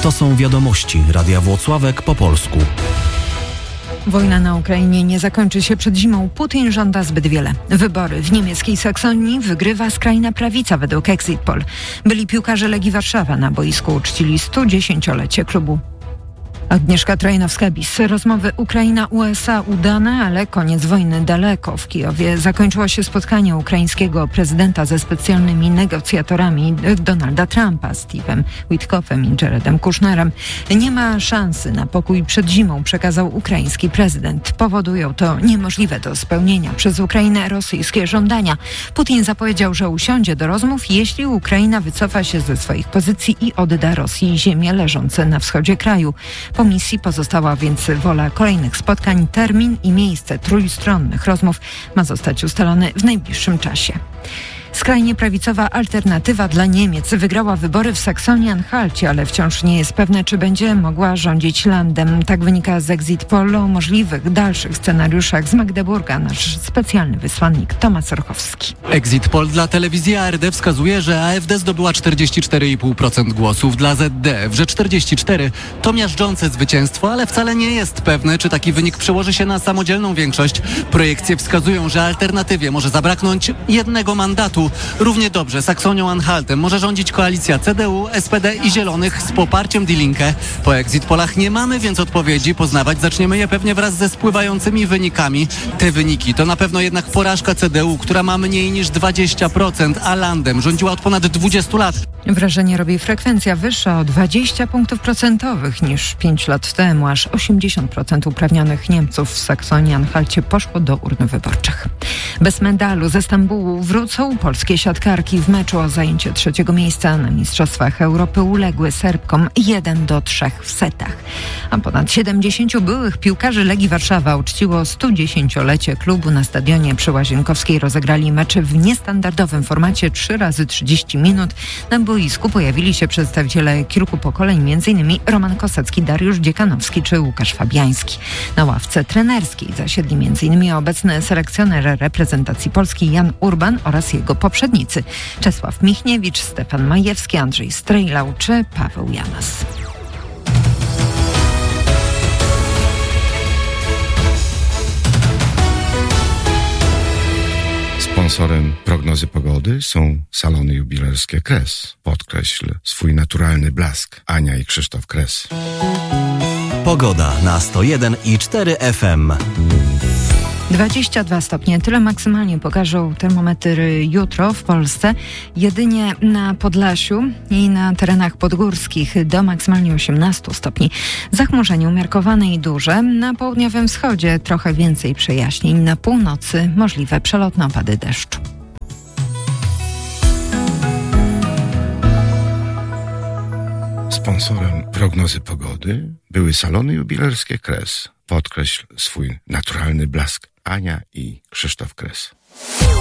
To są wiadomości Radia Włocławek po polsku. Wojna na Ukrainie nie zakończy się przed zimą. Putin żąda zbyt wiele. Wybory w niemieckiej Saksonii wygrywa skrajna prawica według Exit Poll. Byli piłkarze Legii Warszawa na boisku uczcili 110-lecie klubu. Agnieszka Trajnowska-Bis. Rozmowy Ukraina-USA udane, ale koniec wojny daleko. W Kijowie zakończyło się spotkanie ukraińskiego prezydenta ze specjalnymi negocjatorami Donalda Trumpa, Steve'em Witkoffem i Jaredem Kushnerem. Nie ma szansy na pokój przed zimą, przekazał ukraiński prezydent. Powodują to niemożliwe do spełnienia przez Ukrainę rosyjskie żądania. Putin zapowiedział, że usiądzie do rozmów, jeśli Ukraina wycofa się ze swoich pozycji i odda Rosji ziemie leżące na wschodzie kraju. Po misji pozostała więc wola kolejnych spotkań. Termin i miejsce trójstronnych rozmów ma zostać ustalony w najbliższym czasie. Skrajnie prawicowa Alternatywa dla Niemiec wygrała wybory w Saksonii-Anhalcie, ale wciąż nie jest pewne, czy będzie mogła rządzić landem. Tak wynika z Exit Poll. O możliwych dalszych scenariuszach z Magdeburga nasz specjalny wysłannik Tomasz Orchowski. Exit Poll dla telewizji ARD wskazuje, że AfD zdobyła 44,5% głosów. Dla ZDF, że 44% to miażdżące zwycięstwo, ale wcale nie jest pewne, czy taki wynik przełoży się na samodzielną większość. Projekcje wskazują, że Alternatywie może zabraknąć jednego mandatu. Równie dobrze Saksonią-Anhaltem może rządzić koalicja CDU, SPD i Zielonych z poparciem Die Linke. Po Exit Pollach nie mamy więc odpowiedzi. Poznawać zaczniemy je pewnie wraz ze spływającymi wynikami. Te wyniki to na pewno jednak porażka CDU, która ma mniej niż 20%, a landem rządziła od ponad 20 lat. Wrażenie robi frekwencja wyższa o 20 punktów procentowych niż 5 lat temu. Aż 80% uprawnionych Niemców w Saksonii-Anhalcie poszło do urn wyborczych. Bez medalu ze Stambułu wrócą polskie siatkarki. W meczu o zajęcie 3. miejsca na Mistrzostwach Europy uległy Serbkom 1-3 w setach. A ponad 70 byłych piłkarzy Legii Warszawa uczciło 110-lecie klubu. Na stadionie przy Łazienkowskiej rozegrali mecze w niestandardowym formacie 3x30 minut. Na boisku pojawili się przedstawiciele kilku pokoleń, m.in. Roman Kosecki, Dariusz Dziekanowski czy Łukasz Fabiański. Na ławce trenerskiej zasiedli m.in. obecny selekcjoner reprezentacji Polski Jan Urban oraz jego poprzednicy Czesław Michniewicz, Stefan Majewski, Andrzej Strejlał czy Paweł Janas. Sponsorem prognozy pogody są salony jubilerskie Kres. Podkreśl swój naturalny blask. Ania i Krzysztof Kres. Pogoda na 101,4 FM. 22 stopnie. Tyle maksymalnie pokażą termometry jutro w Polsce. Jedynie na Podlasiu i na terenach podgórskich do maksymalnie 18 stopni. Zachmurzenie umiarkowane i duże. Na południowym wschodzie trochę więcej przejaśnień. Na północy możliwe przelotne opady deszczu. Sponsorem prognozy pogody były salony jubilerskie Kres. Podkreśl swój naturalny blask. Ania i Krzysztof Kres.